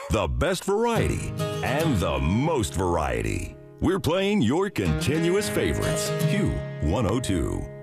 the best variety, and the most variety. We're playing your continuous favorites. Q102.